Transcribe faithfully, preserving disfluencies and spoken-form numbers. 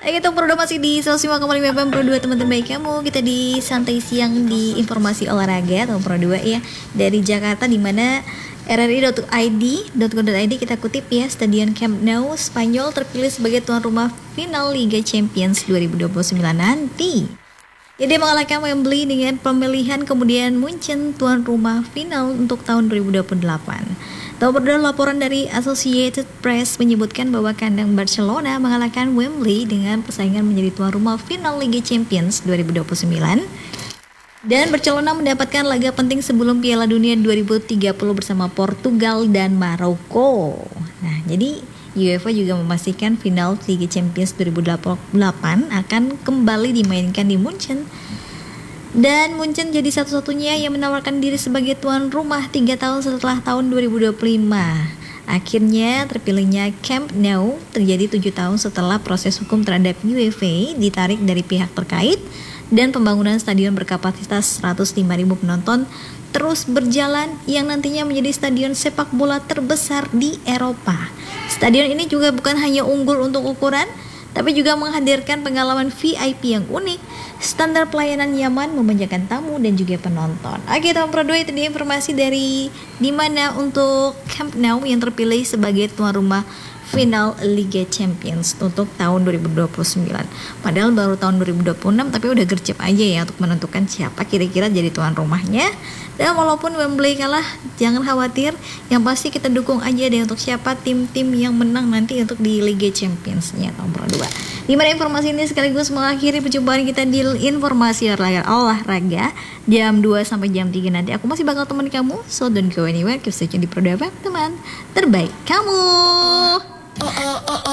Oke, kita udah masih di seratus lima koma lima F M Pro dua teman terbaik kamu. Kita di santai siang di informasi olahraga atau Pro dua ya, dari Jakarta, di mana R R I dot I D dot co dot I D kita kutip ya, Stadion Camp Nou Spanyol terpilih sebagai tuan rumah final Liga Champions dua ribu dua puluh sembilan nanti. Jadi mengalahkan Wembley dengan pemilihan, kemudian Munchen tuan rumah final untuk tahun dua ribu dua puluh delapan. Tahu berdua, laporan dari Associated Press menyebutkan bahwa kandang Barcelona mengalahkan Wembley dengan persaingan menjadi tuan rumah final Liga Champions dua ribu dua puluh sembilan. Dan Barcelona mendapatkan laga penting sebelum Piala Dunia dua ribu tiga puluh bersama Portugal dan Maroko. Nah, jadi UEFA juga memastikan final Liga Champions dua ribu delapan akan kembali dimainkan di Munchen. Dan Munchen jadi satu-satunya yang menawarkan diri sebagai tuan rumah tiga tahun setelah tahun dua ribu dua puluh lima. Akhirnya terpilihnya Camp Nou terjadi tujuh tahun setelah proses hukum terhadap UEFA ditarik dari pihak terkait, dan pembangunan stadion berkapasitas seratus lima ribu penonton terus berjalan, yang nantinya menjadi stadion sepak bola terbesar di Eropa. Stadion ini juga bukan hanya unggul untuk ukuran, tapi juga menghadirkan pengalaman V I P yang unik, standar pelayanan nyaman, memanjakan tamu dan juga penonton. Oke, teman Pro dua, itu dia informasi dari dimana untuk Camp Nou yang terpilih sebagai tuan rumah final Liga Champions untuk tahun dua ribu dua puluh sembilan. Padahal baru tahun dua ribu dua puluh enam, tapi udah gercep aja ya untuk menentukan siapa kira-kira jadi tuan rumahnya. Dan walaupun Wembley kalah, jangan khawatir, yang pasti kita dukung aja deh untuk siapa tim-tim yang menang nanti untuk di Liga Champions-nya tahun Pro dua. Dimana informasi ini sekaligus mengakhiri perjumpaan kita di informasi olahraga jam dua sampai jam tiga nanti. Aku masih bakal teman kamu, so don't go anywhere, keep stay tune di Pro dua, teman terbaik kamu. Oh, oh, oh, oh.